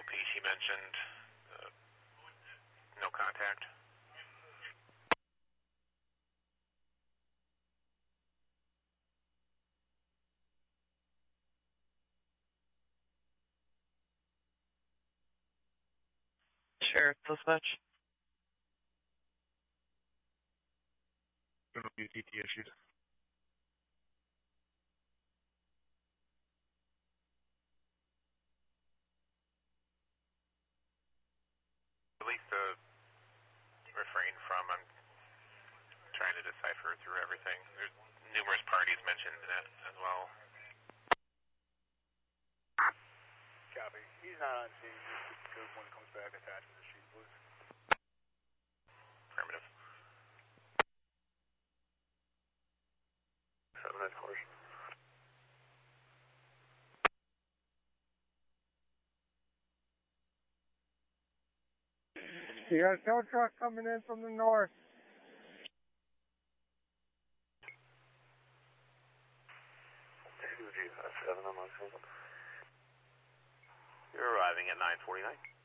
ESP she mentioned, no contact. Sheriff, dispatch. UTT issued. At least refrain from, I'm trying to decipher through everything. There's numerous parties mentioned in it as well. Copy. He's not on scene. Just go when he comes back, attach to the sheet, please. Affirmative. 7-9 course. You got a tow truck coming in from the north. G57 on my scene. You're arriving at 9:49.